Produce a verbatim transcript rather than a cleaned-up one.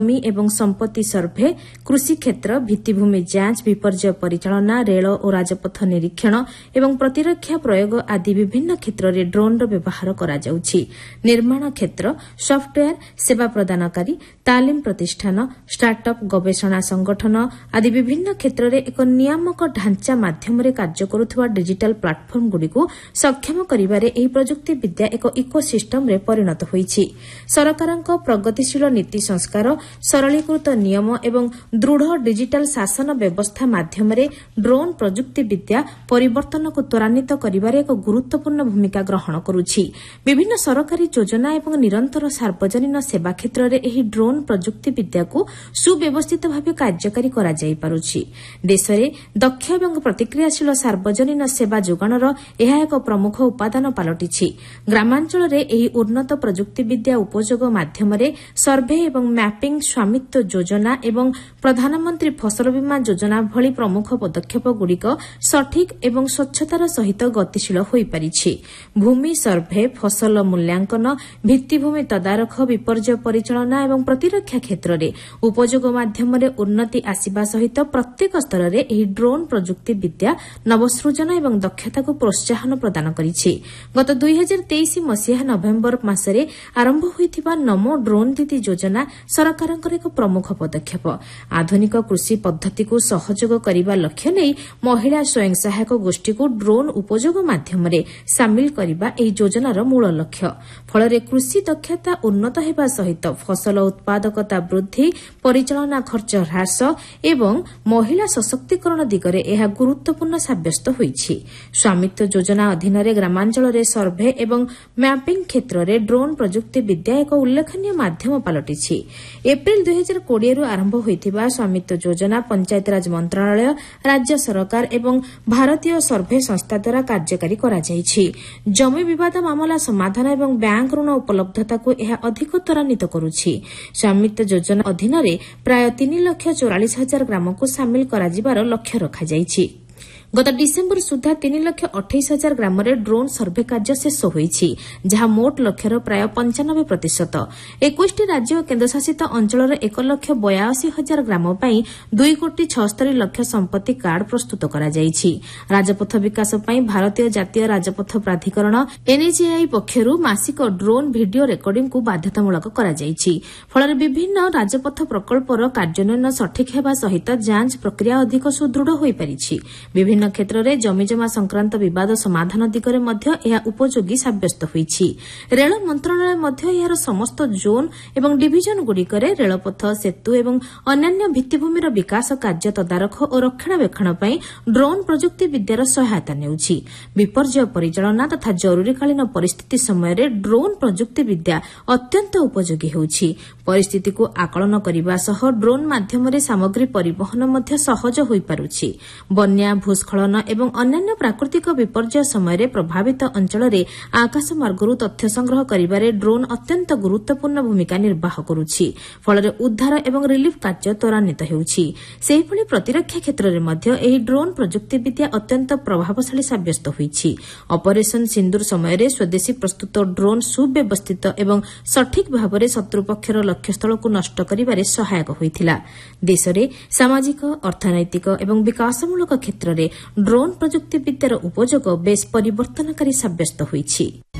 जमी एवं संपत्ति सर्भे कृषि क्षेत्र भित्तिभूमि जांच विपर्यय परिचालना रेल और राजपथ निरीक्षण एवं प्रतिरक्षा प्रयोग आदि विभिन्न क्षेत्र में ड्रोन व्यवहार करा जाउछि। निर्माण क्षेत्र सॉफ्टवेयर सेवा प्रदानकारी तालीम प्रतिष्ठान स्टार्टअप गवेषणा संगठन आदि विभिन्न क्षेत्र में एक नियामक ढांचा माध्यम कार्य करुवा डिजिटल प्लाटफर्म गुड़िक सक्षम करिबारे एही प्रजुक्ति विद्या एक इकोसिस्टम रे परिणत होईछि। सरकारक प्रगतिशील नीति संस्कार सरलीकृत नियम एवं दृढ़ डिजिटल शासन व्यवस्था माध्यम ड्रोन प्रजुक्ति विद्या परिवर्तन को त्वरान्वित करिबारे एक गुरुत्वपूर्ण भूमिका ग्रहण करुछि। विभिन्न सरकारी योजना एवं निरंतर सार्वजनिक सेवा क्षेत्र में एही ड्रोन प्रजुक्ति विद्या को सुव्यवस्थित भाव कार्यकारी करा जाई पारुछि। देश में दक्ष एवं प्रतिक्रियाशील सार्वजनिक सेवा जोगाणर यह एक प्रमुख उपादान पलटिछि। ग्रामांचल में एही उन्नत प्रजुक्ति विद्या उपयोग माध्यम सर्भे एवं मैपिंग स्वामित्व योजना एवं प्रधानमंत्री फसल बीमा योजना भली प्रमुख पदक्षेप गुड़िक सठिक एवं स्वच्छतार सहित गतिशील होई परिछि। भूमि सर्भे फसल मूल्यांकन भित्तिभूमि तदारख विपर्यय परिचालना एवं प्रतिरक्षा क्षेत्र में उपयोग माध्यम उन्नति आसिबा सहित प्रत्येक स्तर में एही ड्रोन प्रजुक्ति विद्या नवसृजन एवं दक्षता को प्रोत्साहन प्रदान करिछि। गत दुई हजार तेईस मसीहा नवेम्बर मासरे आरंभ होइथिबा नमो ड्रोन दीदी योजना सरकारଙ୍କର एक प्रमुख पदक्षेप। आधुनिक कृषि पद्धति को सहयोग करने लक्ष्य नहीं महिला स्वयं सहायक गोष्ठी को ड्रोन उपयोग माध्यम सामिल करने एही योजनार मूल लक्ष्य। फल कृषि दक्षता उन्नत होगा सहित फसल उत्पादकता वृद्धि परिचालना खर्च ह्रास एवं महिला सशक्तिकरण दिगरे यह गुरुत्वपूर्ण साब्यस्त होईछि। स्वामित्व योजना अधीन ग्रामांचल सर्भे एवं मैपिंग क्षेत्र में ड्रोन प्रजुक्ति विद्या एक उल्लेखनीय माध्यम पलटिछि। एप्रिल दुई हजार कोड़े रु आरंभ होइथिबा स्वामित्व योजना पंचायतराज मंत्रालय राज्य सरकार एवं भारतीय सर्भे संस्था द्वारा कार्यकारी करा जाइछि। जमी विवाद मामला समाधान एवं बैंक ऋण उपलब्धता को यह अधिक त्वरान्वित करुछि। स्वामित्व योजना अधीन प्राय तीन लाख चौरालीस हजार ग्राम को सामिल कराजिबार लक्ष्य रखा जाइछि। गत डिसेम्बर सुधा तीन लाख अठाईस हजार ग्राम ड्रोन सर्भे कार्य शेष होईछि, जहाँ मोट लक्ष्यर प्राय पंचानबे प्रतिशत। इक्कीस राज्य और केन्द्रशासित अंचल एक लाख बयासी हजार ग्राम पर दुई कोटी छस्तरी लाख संपत्ति कार्ड प्रस्तुत करा जाइछि। राजपथ विकास पर भारतीय जातीय राजपथ प्राधिकरण एनएचएआई पक्षर मासिक ड्रोन भिडियो रेकर्डिंग को बाध्यतामूलक करा जाइछि। फल विभिन्न राजपथ प्रकल्पर कार्यान्वयन सठिक हेबा सहित जांच प्रक्रिया अधिक सुदृढ़ होई परिछि। विभिन्न क्षेत्र में जमीजमा संक्रांत विवाद समाधान दिगरे मध्य यह उपयोगी साब्यस्त होईछि। रेल मंत्रालय मध्य यार समस्त जोन एवं डिविजन गुड़िकरे रेलपथ सेतु एवं अन्यान्य भित्तिभूमिर विकास कार्य तदारख और रक्षणाबेक्षण पर ड्रोन प्रजुक्ति विद्यार सहायता नेउछि। विपर्यय परिचालना तथा जरूरीकालीन परिस्थिति समय ड्रोन प्रजुक्ति विद्या अत्यंत उपयोगी होउछि। परिस्थिति को आकलन करने सह ड्रोन माध्यम सामग्री परिवहन मध्य सहज होई पारुछि। बन्या भूस्खलन एवं अन्यान्य प्राकृतिक विपर्यय समय प्रभावित अंचल में आकाश मार्गरू तथ्य संग्रह करिबारे ड्रोन अत्यंत गुरुत्वपूर्ण भूमिका निर्वाह करुछि। फल उद्धार एवं रिलीफ कार्य त्वरान्वित हेउछि। सेहिभଳି प्रतिरक्षा क्षेत्र में मध्य एही ड्रोन प्रजुक्ति विद्या अत्यंत प्रभावशाली साब्यस्त होईछि। ऑपरेशन सिंदूर समय स्वदेशी प्रस्तुत ड्रोन सुव्यवस्थित एवं सठिक भाव में शत्रुपक्षर लक्ष्यस्थल को नष्ट करिबारे सहायक होइथिला। देश में सामाजिक अर्थनैतिक एवं विकासमूलक क्षेत्र में ड्रोन प्रजुक्ति विद्यार उपयोग बेस परिवर्तनकारी साब्यस्त होईछि।